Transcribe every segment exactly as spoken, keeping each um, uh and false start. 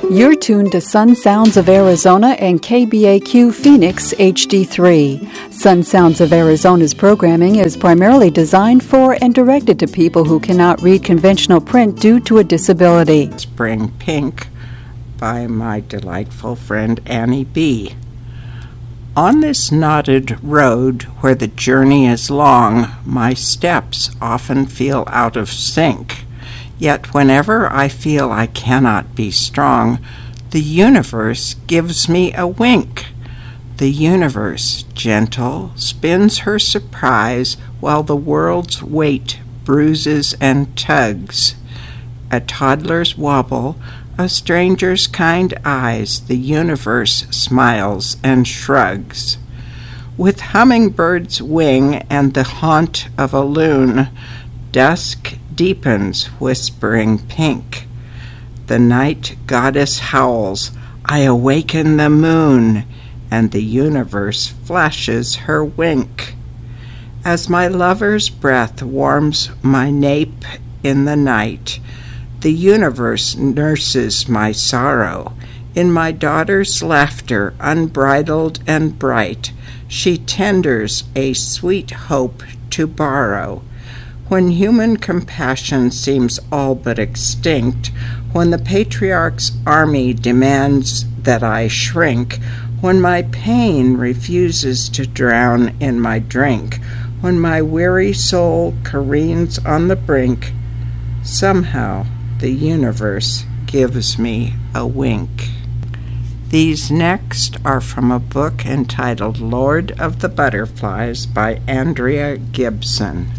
You're tuned to Sun Sounds of Arizona and K B A Q Phoenix H D three. Sun Sounds of Arizona's programming is primarily designed for and directed to people who cannot read conventional print due to a disability. Spring Pink by my delightful friend Annie B. On this knotted road where the journey is long, my steps often feel out of sync. Yet whenever I feel I cannot be strong, the universe gives me a wink. The universe, gentle, spins her surprise while the world's weight bruises and tugs. A toddler's wobble, a stranger's kind eyes, the universe smiles and shrugs. With hummingbird's wing and the haunt of a loon, dusk deepens, whispering pink. The night goddess howls, I awaken the moon, and the universe flashes her wink. As my lover's breath warms my nape in the night, the universe nurses my sorrow. In my daughter's laughter, unbridled and bright, she tenders a sweet hope to borrow. When human compassion seems all but extinct, when the patriarch's army demands that I shrink, when my pain refuses to drown in my drink, when my weary soul careens on the brink, somehow the universe gives me a wink. These next are from a book entitled Lord of the Butterflies by Andrea Gibson.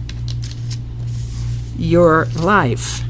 Your life.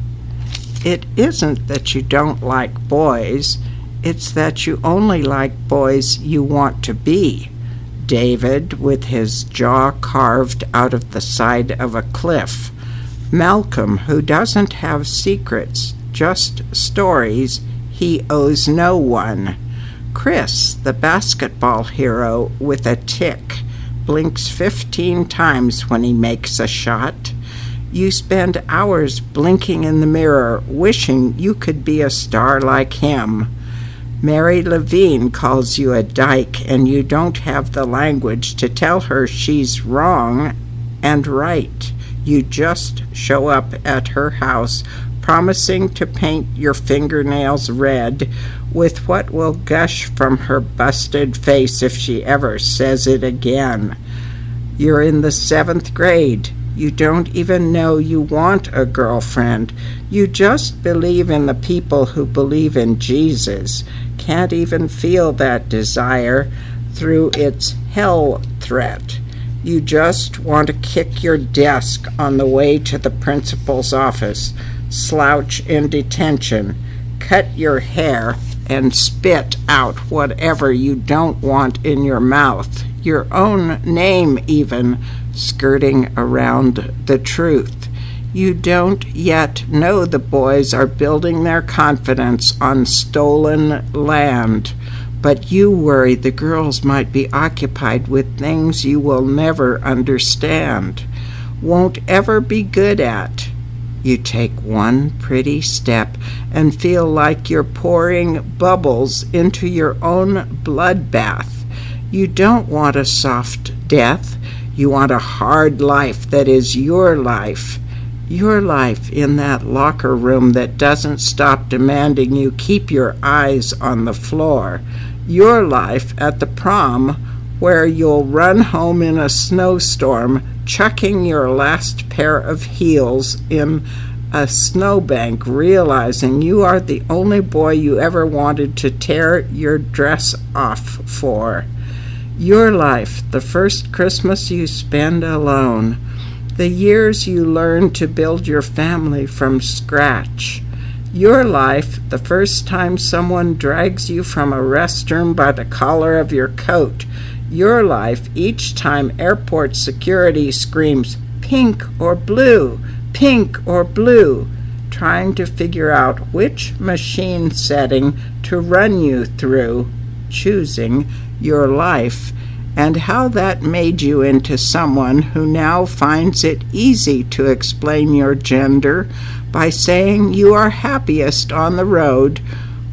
It isn't that you don't like boys, it's that you only like boys you want to be. David, with his jaw carved out of the side of a cliff. Malcolm, who doesn't have secrets, just stories he owes no one. Chris, the basketball hero with a tick, blinks fifteen times when he makes a shot. You spend hours blinking in the mirror, wishing you could be a star like him. Mary Levine calls you a dyke, and you don't have the language to tell her she's wrong and right. You just show up at her house, promising to paint your fingernails red with what will gush from her busted face if she ever says it again. You're in the seventh grade. You don't even know you want a girlfriend. You just believe in the people who believe in Jesus. Can't even feel that desire through its hell threat. You just want to kick your desk on the way to the principal's office, slouch in detention, cut your hair, and spit out whatever you don't want in your mouth, your own name even, skirting around the truth. You don't yet know the boys are building their confidence on stolen land, but you worry the girls might be occupied with things you will never understand, won't ever be good at. You take one pretty step and feel like you're pouring bubbles into your own bloodbath. You don't want a soft death. You want a hard life that is your life. Your life in that locker room that doesn't stop demanding you keep your eyes on the floor. Your life at the prom where you'll run home in a snowstorm, chucking your last pair of heels in a snowbank, realizing you are the only boy you ever wanted to tear your dress off for. Your life, the first Christmas you spend alone, the years you learn to build your family from scratch. Your life, the first time someone drags you from a restroom by the collar of your coat. Your life, each time airport security screams, pink or blue, pink or blue, trying to figure out which machine setting to run you through, choosing your life, and how that made you into someone who now finds it easy to explain your gender by saying you are happiest on the road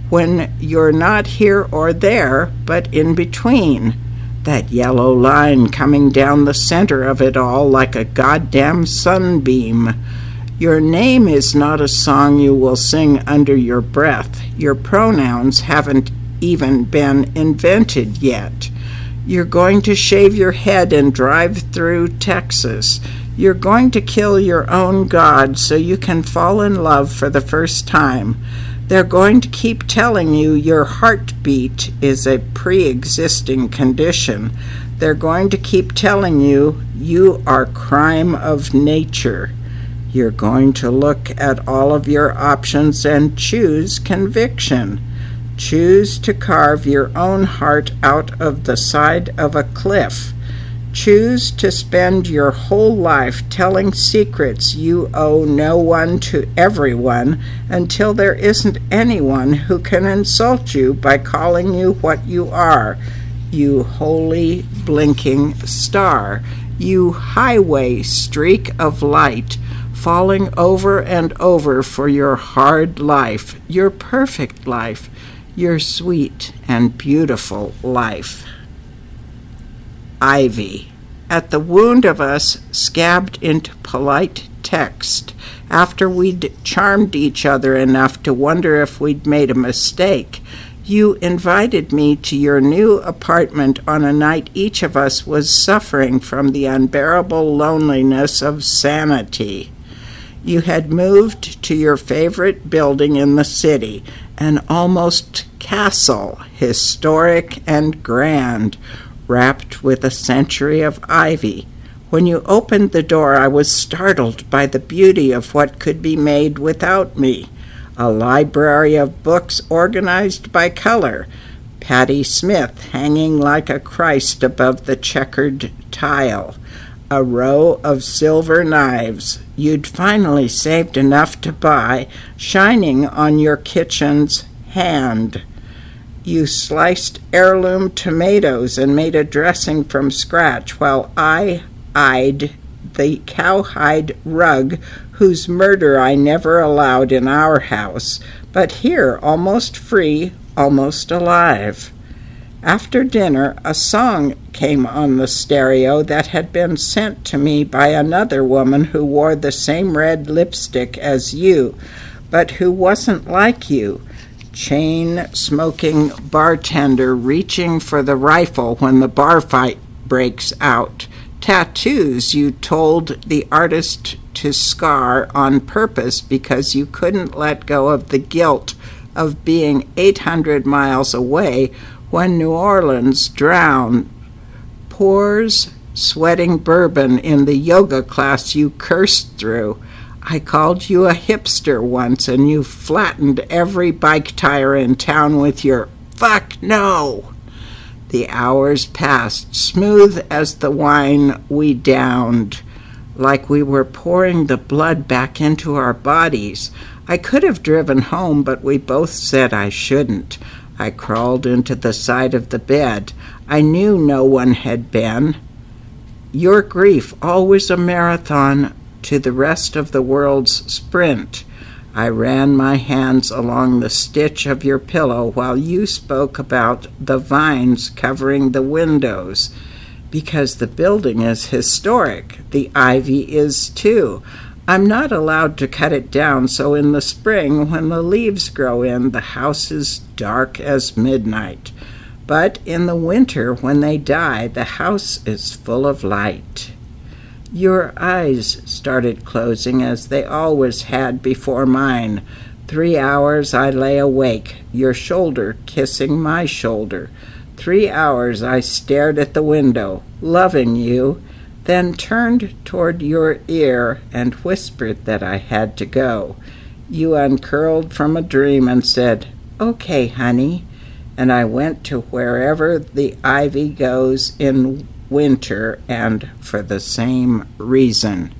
when you're not here or there, but in between. That yellow line coming down the center of it all like a goddamn sunbeam. Your name is not a song you will sing under your breath. Your pronouns haven't even been invented yet. You're going to shave your head and drive through Texas. You're going to kill your own God so you can fall in love for the first time. They're going to keep telling you your heartbeat is a pre-existing condition. They're going to keep telling you you are crime of nature. You're going to look at all of your options and choose conviction. Choose to carve your own heart out of the side of a cliff. Choose to spend your whole life telling secrets you owe no one to everyone until there isn't anyone who can insult you by calling you what you are, you holy blinking star, you highway streak of light, falling over and over for your hard life, your perfect life, your sweet and beautiful life. Ivy. At the wound of us scabbed into polite text, after we'd charmed each other enough to wonder if we'd made a mistake, you invited me to your new apartment on a night each of us was suffering from the unbearable loneliness of sanity. You had moved to your favorite building in the city, an almost castle, historic and grand, wrapped with a century of ivy. When you opened the door, I was startled by the beauty of what could be made without me. A library of books organized by color, Patti Smith hanging like a Christ above the checkered tile, a row of silver knives you'd finally saved enough to buy, shining on your kitchen's hand. You sliced heirloom tomatoes and made a dressing from scratch while I eyed the cowhide rug whose murder I never allowed in our house, but here almost free, almost alive. After dinner, a song came on the stereo that had been sent to me by another woman who wore the same red lipstick as you, but who wasn't like you. Chain-smoking bartender reaching for the rifle when the bar fight breaks out. Tattoos you told the artist to scar on purpose because you couldn't let go of the guilt of being eight hundred miles away when New Orleans drowned. Pours sweating bourbon in the yoga class you cursed through. I called you a hipster once, and you flattened every bike tire in town with your "fuck no." The hours passed, smooth as the wine we downed, like we were pouring the blood back into our bodies. I could have driven home, but we both said I shouldn't. I crawled into the side of the bed. I knew no one had been. Your grief, always a marathon to the rest of the world's sprint. I ran my hands along the stitch of your pillow while you spoke about the vines covering the windows. Because the building is historic, the ivy is too. I'm not allowed to cut it down, so in the spring, when the leaves grow in, the house is dark as midnight. But in the winter, when they die, the house is full of light. Your eyes started closing as they always had before mine. Three hours I lay awake, your shoulder kissing my shoulder. Three hours I stared at the window, loving you, then turned toward your ear and whispered that I had to go. You uncurled from a dream and said, "Okay, honey," and I went to wherever the ivy goes in winter, and for the same reason.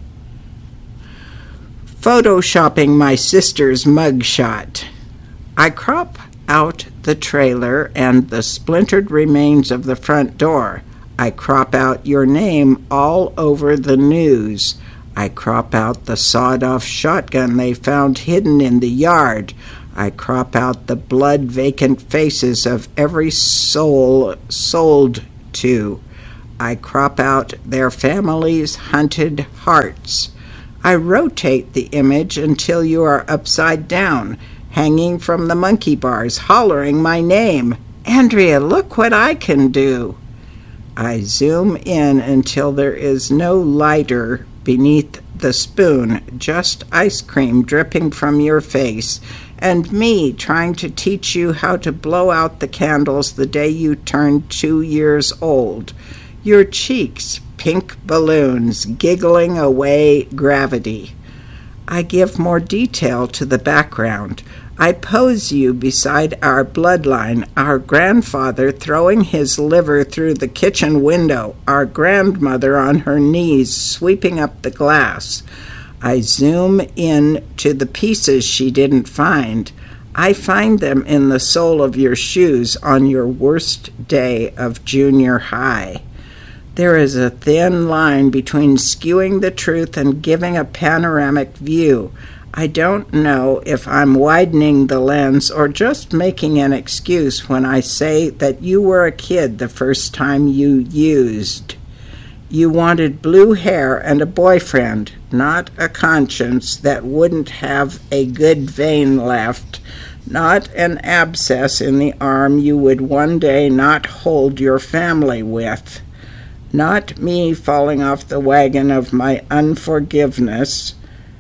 Photoshopping my sister's mugshot. I crop out the trailer and the splintered remains of the front door. I crop out your name all over the news. I crop out the sawed-off shotgun they found hidden in the yard. I crop out the blood-vacant faces of every soul sold to. I crop out their families' hunted hearts. I rotate the image until you are upside down, hanging from the monkey bars, hollering my name. Andrea, look what I can do. I zoom in until there is no lighter beneath the spoon, just ice cream dripping from your face, and me trying to teach you how to blow out the candles the day you turned two years old. Your cheeks, pink balloons, giggling away gravity. I give more detail to the background. I pose you beside our bloodline, our grandfather throwing his liver through the kitchen window, our grandmother on her knees sweeping up the glass. I zoom in to the pieces she didn't find. I find them in the sole of your shoes on your worst day of junior high. There is a thin line between skewing the truth and giving a panoramic view. I don't know if I'm widening the lens or just making an excuse when I say that you were a kid the first time you used. You wanted blue hair and a boyfriend, not a conscience that wouldn't have a good vein left, not an abscess in the arm you would one day not hold your family with. Not me falling off the wagon of my unforgiveness,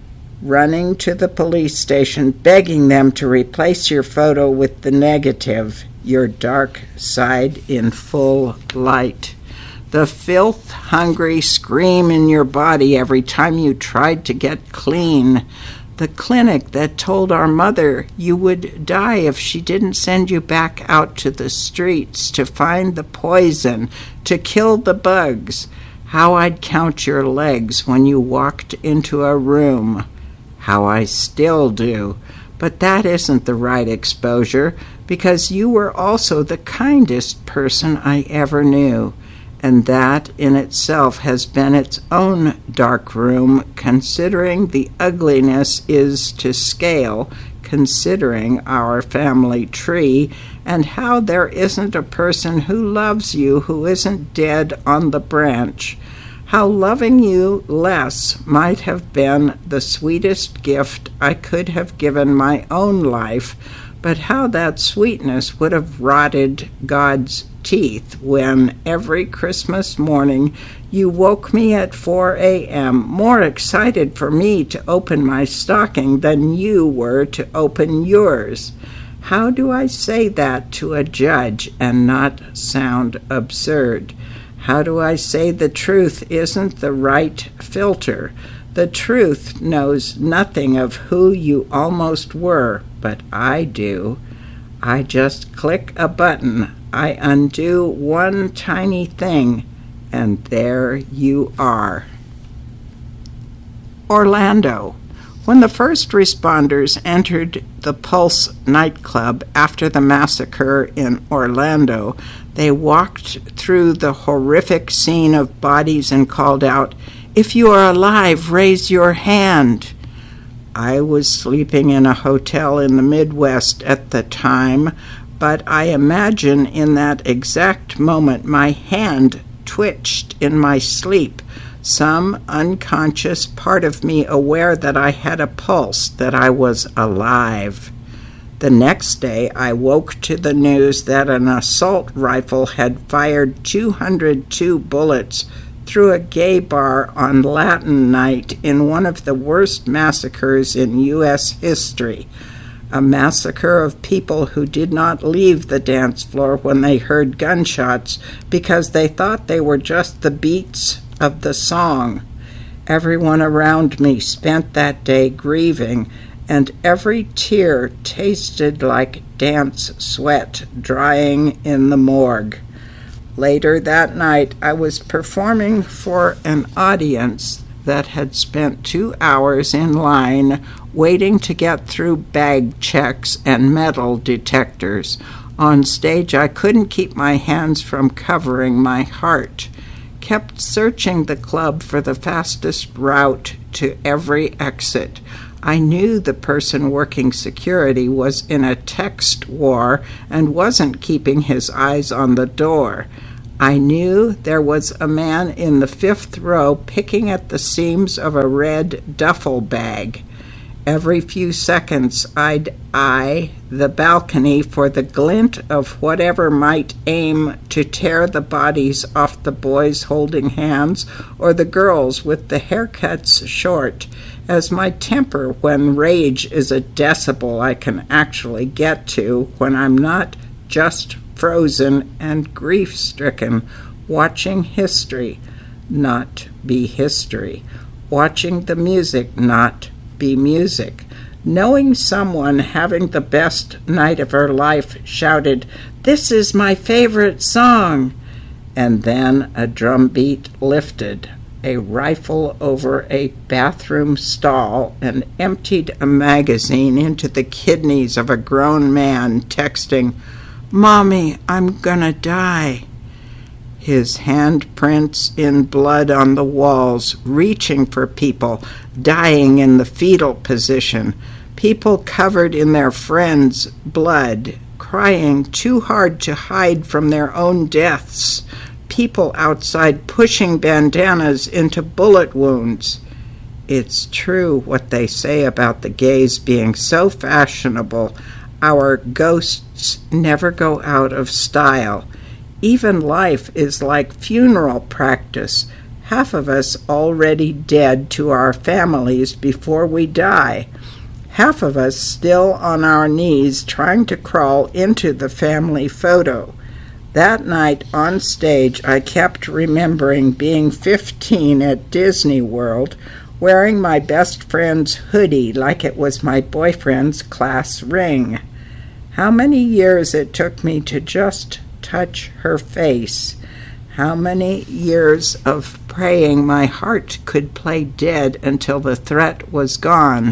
running to the police station, begging them to replace your photo with the negative, your dark side in full light. The filth-hungry scream in your body every time you tried to get clean. The clinic that told our mother you would die if she didn't send you back out to the streets to find the poison, to kill the bugs. How I'd count your legs when you walked into a room. How I still do. But that isn't the right exposure, because you were also the kindest person I ever knew. And that in itself has been its own dark room, considering the ugliness is to scale, considering our family tree, and how there isn't a person who loves you who isn't dead on the branch. How loving you less might have been the sweetest gift I could have given my own life, but how that sweetness would have rotted God's teeth when every Christmas morning you woke me at four a.m. more excited for me to open my stocking than you were to open yours. How do I say that to a judge and not sound absurd? How do I say the truth isn't the right filter? The truth knows nothing of who you almost were, but I do. I just click a button. I undo one tiny thing, and there you are. Orlando. When the first responders entered the Pulse nightclub after the massacre in Orlando, they walked through the horrific scene of bodies and called out, "If you are alive, raise your hand." I was sleeping in a hotel in the Midwest at the time, but I imagine in that exact moment my hand twitched in my sleep, some unconscious part of me aware that I had a pulse, that I was alive. The next day I woke to the news that an assault rifle had fired two hundred two bullets through a gay bar on Latin night in one of the worst massacres in U S history. A massacre of people who did not leave the dance floor when they heard gunshots because they thought they were just the beats of the song. Everyone around me spent that day grieving, and every tear tasted like dance sweat drying in the morgue. Later that night, I was performing for an audience that had spent two hours in line waiting to get through bag checks and metal detectors. On stage, I couldn't keep my hands from covering my heart. Kept searching the club for the fastest route to every exit. I knew the person working security was in a text war and wasn't keeping his eyes on the door. I knew there was a man in the fifth row picking at the seams of a red duffel bag. Every few seconds I'd eye the balcony for the glint of whatever might aim to tear the bodies off the boys holding hands or the girls with the haircuts short, as my temper when rage is a decibel I can actually get to when I'm not just frozen and grief-stricken, watching history not be history, watching the music not be music, knowing someone having the best night of her life shouted, "This is my favorite song," and then a drum beat lifted, a rifle over a bathroom stall, and emptied a magazine into the kidneys of a grown man texting, "Mommy, I'm gonna die." His handprints in blood on the walls, reaching for people, dying in the fetal position, people covered in their friends' blood, crying too hard to hide from their own deaths, people outside pushing bandanas into bullet wounds. It's true what they say about the gays being so fashionable. Our ghosts never go out of style. Even life is like funeral practice. Half of us already dead to our families before we die. Half of us still on our knees trying to crawl into the family photo. That night on stage, I kept remembering being fifteen at Disney World, wearing my best friend's hoodie like it was my boyfriend's class ring. How many years it took me to just touch her face. How many years of praying my heart could play dead until the threat was gone,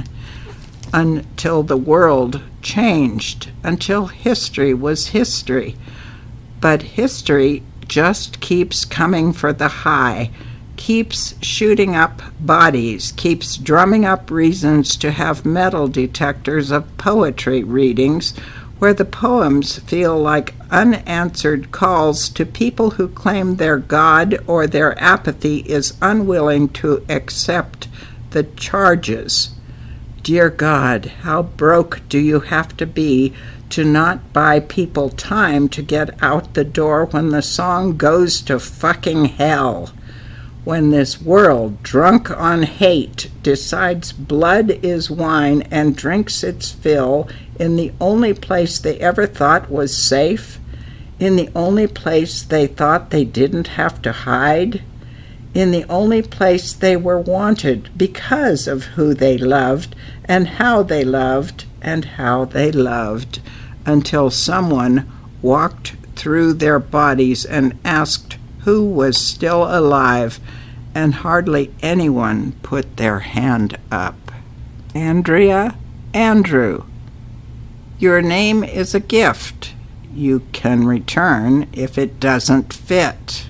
until the world changed, until history was history. But history just keeps coming for the high, keeps shooting up bodies, keeps drumming up reasons to have metal detectors of poetry readings where the poems feel like unanswered calls to people who claim their God or their apathy is unwilling to accept the charges. Dear God, how broke do you have to be to not buy people time to get out the door when the song goes to fucking hell? When this world, drunk on hate, decides blood is wine and drinks its fill in the only place they ever thought was safe, in the only place they thought they didn't have to hide, in the only place they were wanted because of who they loved and how they loved and how they loved, until someone walked through their bodies and asked who was still alive, and hardly anyone put their hand up. Andrea, Andrew, your name is a gift you can return if it doesn't fit.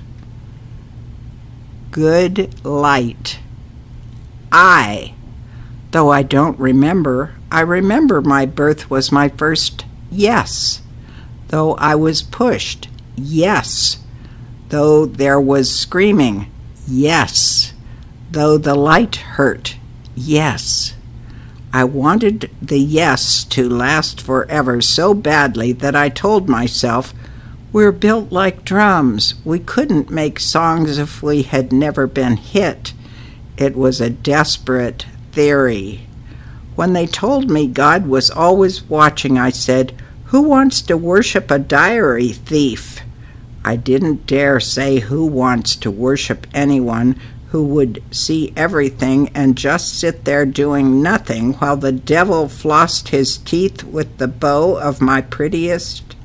Good light. I, though I don't remember, I remember my birth was my first yes, though I was pushed, yes, though there was screaming, yes, though the light hurt, yes. I wanted the yes to last forever so badly that I told myself, we're built like drums. We couldn't make songs if we had never been hit. It was a desperate theory. When they told me God was always watching, I said, who wants to worship a diary thief? I didn't dare say who wants to worship anyone who would see everything and just sit there doing nothing while the devil flossed his teeth with the bow of my prettiest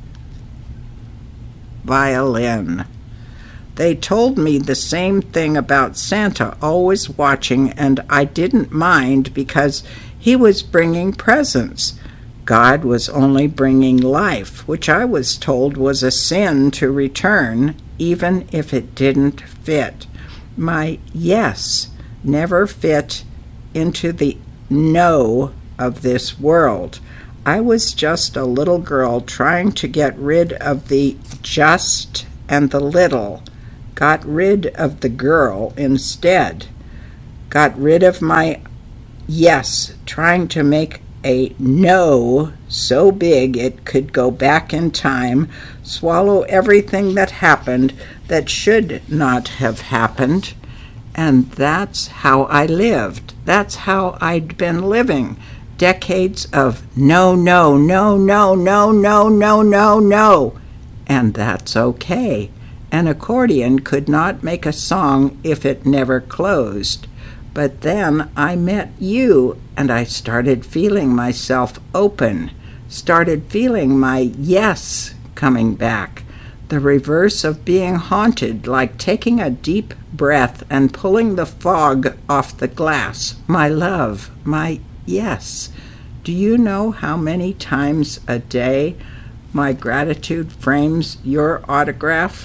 violin. They told me the same thing about Santa always watching, and I didn't mind because he was bringing presents. God was only bringing life, which I was told was a sin to return, even if it didn't fit. My yes never fit into the know of this world. I was just a little girl trying to get rid of the just and the little. Got rid of the girl instead. Got rid of my yes, trying to make a no so big it could go back in time, swallow everything that happened that should not have happened. And that's how I lived. That's how I'd been living. Decades of no, no, no, no, no, no, no, no, no. And that's okay. An accordion could not make a song if it never closed. But then I met you, and I started feeling myself open, started feeling my yes coming back, the reverse of being haunted, like taking a deep breath and pulling the fog off the glass. My love, my yes. Do you know how many times a day my gratitude frames your autograph?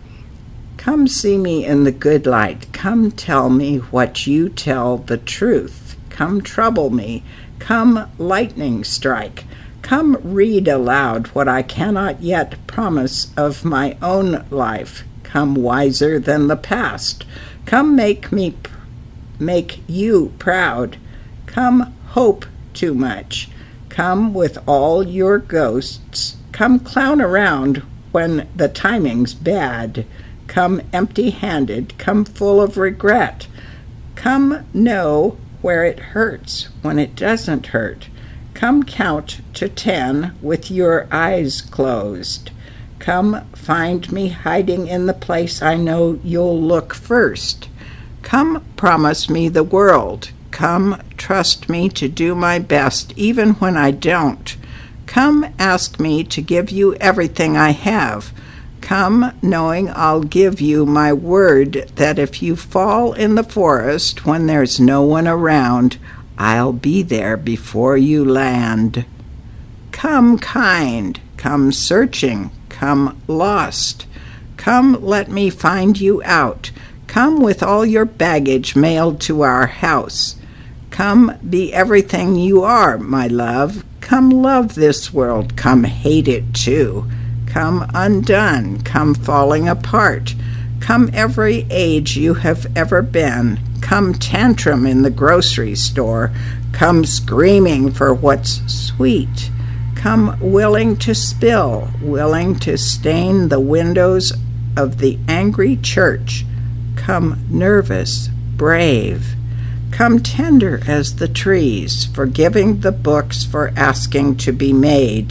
Come see me in the good light. Come tell me what you tell the truth. Come trouble me. Come lightning strike. Come read aloud what I cannot yet promise of my own life. Come wiser than the past. Come make me pr- make you proud. Come hope too much. Come with all your ghosts. Come clown around when the timing's bad. Come empty-handed, come full of regret. Come know where it hurts when it doesn't hurt. Come count to ten with your eyes closed. Come find me hiding in the place I know you'll look first. Come promise me the world. Come trust me to do my best even when I don't. Come ask me to give you everything I have. Come knowing I'll give you my word that if you fall in the forest when there's no one around, I'll be there before you land. Come kind, come searching, come lost. Come let me find you out. Come with all your baggage mailed to our house. Come be everything you are, my love. Come love this world, come hate it too. Come undone, come falling apart. Come every age you have ever been. Come tantrum in the grocery store. Come screaming for what's sweet. Come willing to spill, willing to stain the windows of the angry church. Come nervous, brave. Come tender as the trees, forgiving the books for asking to be made.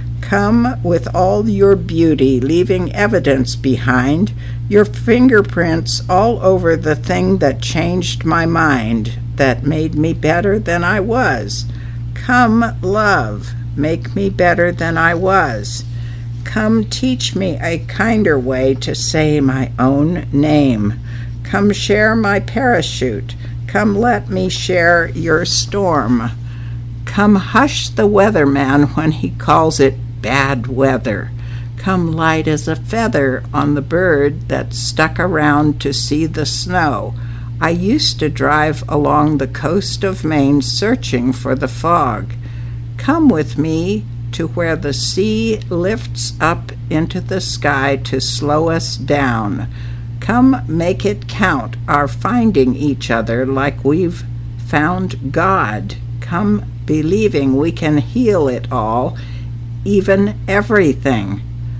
Come with all your beauty, leaving evidence behind, your fingerprints all over the thing that changed my mind, that made me better than I was. Come, love, make me better than I was. Come teach me a kinder way to say my own name. Come share my parachute. Come let me share your storm. Come hush the weatherman when he calls it bad weather. Come light as a feather on the bird that stuck around to see the snow. I used to drive along the coast of Maine searching for the fog. Come with me to where the sea lifts up into the sky to slow us down. Come make it count, our finding each other like we've found God. Come believing we can heal it all, even everything.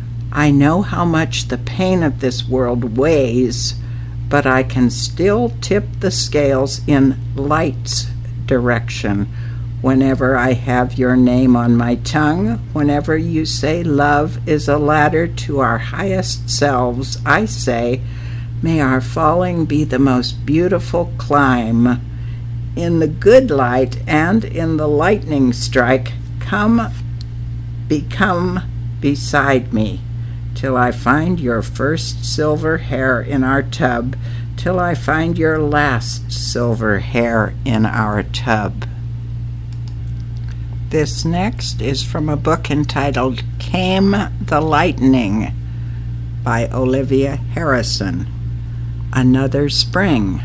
I know how much the pain of this world weighs, but I can still tip the scales in light's direction. Whenever I have your name on my tongue, whenever you say love is a ladder to our highest selves, I say, may our falling be the most beautiful climb. In the good light and in the lightning strike, come, become beside me, till I find your first silver hair in our tub, till I find your last silver hair in our tub. This next is from a book entitled Came the Lightning by Olivia Harrison. Another spring.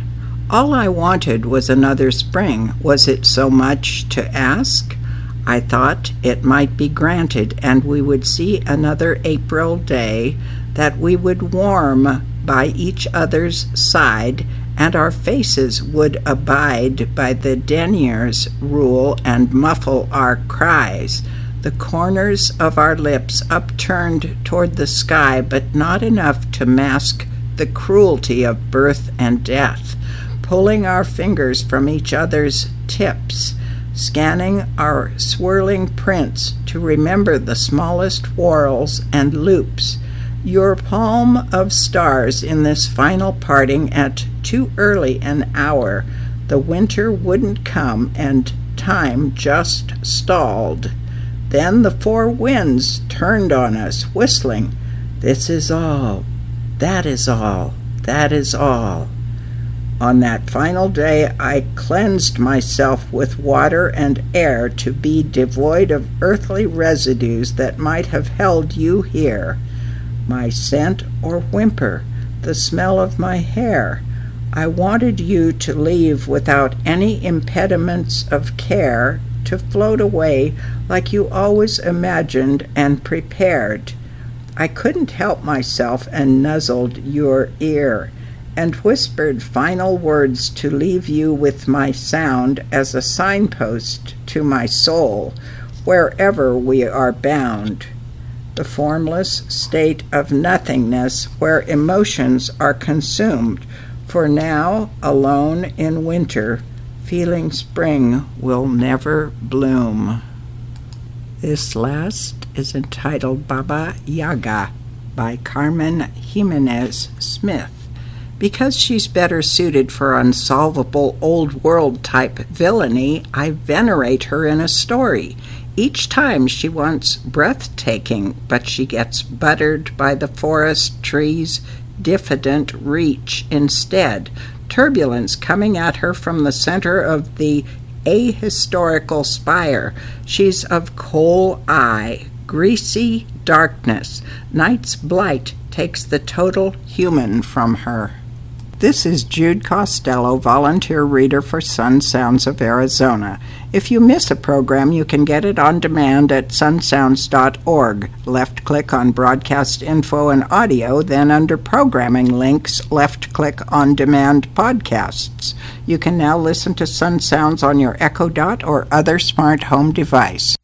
All I wanted was another spring. Was it so much to ask? I thought it might be granted, and we would see another April day, that we would warm by each other's side, and our faces would abide by the denier's rule and muffle our cries, the corners of our lips upturned toward the sky, but not enough to mask the cruelty of birth and death, pulling our fingers from each other's tips, scanning our swirling prints to remember the smallest whorls and loops, your palm of stars in this final parting at too early an hour. The winter wouldn't come, and time just stalled. Then the four winds turned on us, whistling, "This is all, that is all, that is all." On that final day I cleansed myself with water and air to be devoid of earthly residues that might have held you here. My scent or whimper, the smell of my hair. I wanted you to leave without any impediments of care, to float away like you always imagined and prepared. I couldn't help myself and nuzzled your ear, and whispered final words to leave you with my sound as a signpost to my soul, wherever we are bound. The formless state of nothingness where emotions are consumed, for now, alone in winter, feeling spring will never bloom. This last is entitled Baba Yaga by Carmen Jimenez Smith. Because she's better suited for unsolvable old-world-type villainy, I venerate her in a story. Each time she wants breathtaking, but she gets buttered by the forest trees' diffident reach instead, turbulence coming at her from the center of the ahistorical spire. She's of coal eye, greasy darkness. Night's blight takes the total human from her. This is Jude Costello, volunteer reader for Sun Sounds of Arizona. If you miss a program, you can get it on demand at sun sounds dot org. Left-click on Broadcast Info and Audio, then under Programming Links, left-click on Demand Podcasts. You can now listen to Sun Sounds on your Echo Dot or other smart home device.